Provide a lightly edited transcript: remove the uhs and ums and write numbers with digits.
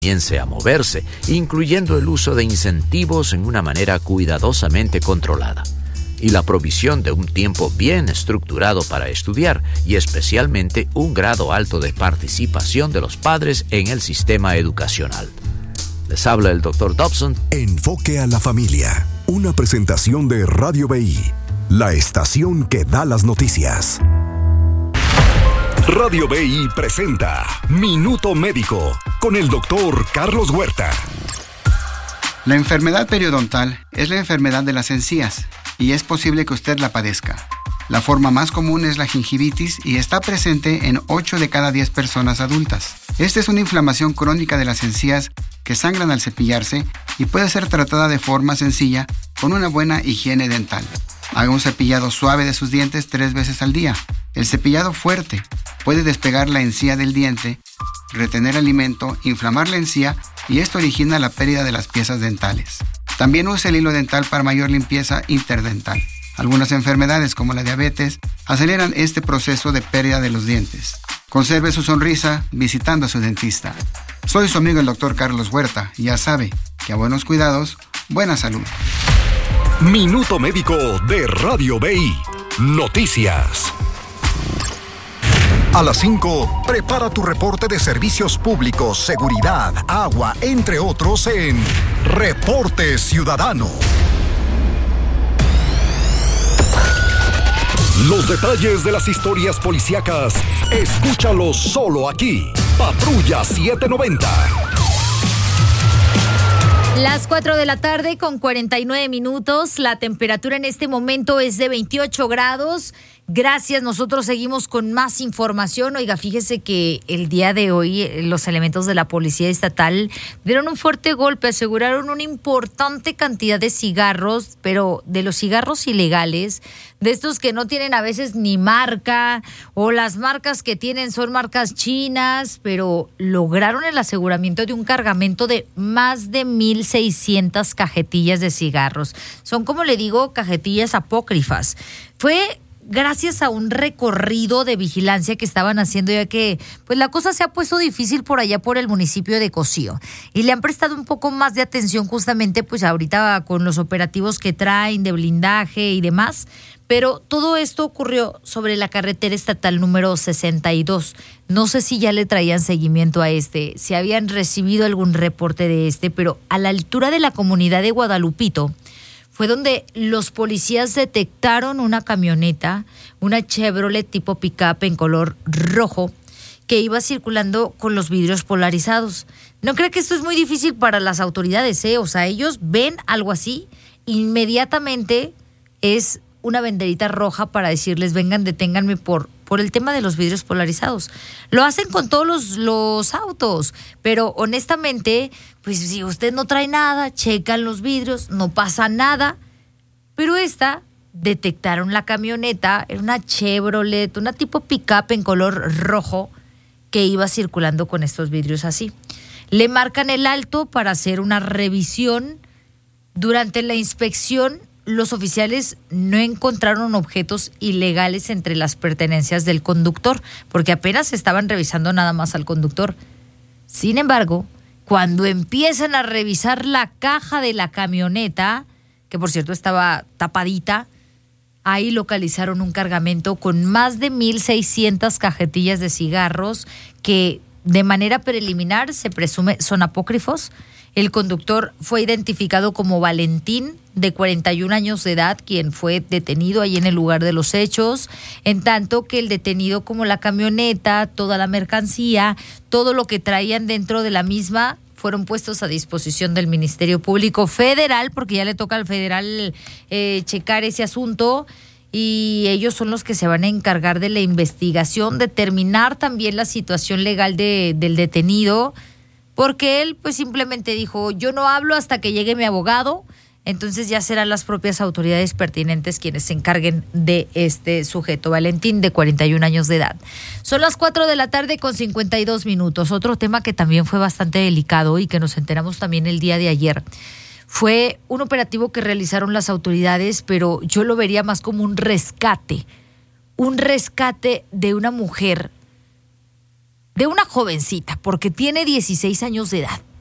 comience a moverse, incluyendo el uso de incentivos en una manera cuidadosamente controlada, y la provisión de un tiempo bien estructurado para estudiar y especialmente un grado alto de participación de los padres en el sistema educacional. Les habla el Dr. Dobson. Enfoque a la familia, una presentación de Radio BI, la estación que da las noticias. Radio BI presenta Minuto Médico con el Dr. Carlos Huerta. La enfermedad periodontal es la enfermedad de las encías y es posible que usted la padezca. La forma más común es la gingivitis y está presente en 8 de cada 10 personas adultas. Esta es una inflamación crónica de las encías que sangran al cepillarse y puede ser tratada de forma sencilla con una buena higiene dental. Haga un cepillado suave de sus dientes 3 veces al día. El cepillado fuerte puede despegar la encía del diente, retener alimento, inflamar la encía y esto origina la pérdida de las piezas dentales. También use el hilo dental para mayor limpieza interdental. Algunas enfermedades como la diabetes aceleran este proceso de pérdida de los dientes. Conserve su sonrisa visitando a su dentista. Soy su amigo el Dr. Carlos Huerta y ya sabe que a buenos cuidados, buena salud. Minuto Médico de Radio BI. Noticias. A las 5, prepara tu reporte de servicios públicos, seguridad, agua, entre otros en Reporte Ciudadano. Los detalles de las historias policíacas, escúchalos solo aquí. Patrulla 790. Las 4 de la tarde con 49 minutos. La temperatura en este momento es de 28 grados. Gracias, nosotros seguimos con más información. Oiga, fíjese que el día de hoy los elementos de la Policía Estatal dieron un fuerte golpe, aseguraron una importante cantidad de cigarros, pero de los cigarros ilegales, de estos que no tienen a veces ni marca, o las marcas que tienen son marcas chinas, pero lograron el aseguramiento de un cargamento de más de 1,600 cajetillas de cigarros. Son, como le digo, cajetillas apócrifas. Fue gracias a un recorrido de vigilancia que estaban haciendo, ya que pues la cosa se ha puesto difícil por allá por el municipio de Cocío, y le han prestado un poco más de atención justamente pues ahorita con los operativos que traen de blindaje y demás. Pero todo esto ocurrió sobre la carretera estatal número 62. No sé si ya le traían seguimiento a si habían recibido algún reporte de pero a la altura de la comunidad de Guadalupito fue donde los policías detectaron una camioneta, una Chevrolet tipo pick-up en color rojo, que iba circulando con los vidrios polarizados. No creo que esto es muy difícil para las autoridades, O sea, ellos ven algo así, inmediatamente es una banderita roja para decirles, vengan, deténganme por el tema de los vidrios polarizados. Lo hacen con todos los autos, pero honestamente, pues si usted no trae nada, checan los vidrios, no pasa nada. Pero detectaron la camioneta, era una Chevrolet, una tipo pick-up en color rojo que iba circulando con estos vidrios así. Le marcan el alto para hacer una revisión. Durante la inspección, los oficiales no encontraron objetos ilegales entre las pertenencias del conductor, porque apenas estaban revisando nada más al conductor. Sin embargo, cuando empiezan a revisar la caja de la camioneta, que por cierto estaba tapadita, ahí localizaron un cargamento con más de 1,600 cajetillas de cigarros que de manera preliminar se presume son apócrifos. El conductor fue identificado como Valentín, de 41 años de edad, quien fue detenido ahí en el lugar de los hechos, en tanto que el detenido, como la camioneta, toda la mercancía, todo lo que traían dentro de la misma, fueron puestos a disposición del Ministerio Público Federal, porque ya le toca al federal checar ese asunto, y ellos son los que se van a encargar de la investigación, determinar también la situación legal del detenido, porque él pues simplemente dijo, yo no hablo hasta que llegue mi abogado. Entonces ya serán las propias autoridades pertinentes quienes se encarguen de este sujeto, Valentín, de 41 años de edad. Son las 4 de la tarde con 52 minutos. Otro tema que también fue bastante delicado y que nos enteramos también el día de ayer fue un operativo que realizaron las autoridades, pero yo lo vería más como un rescate de una mujer de una jovencita, porque tiene 16 años de edad.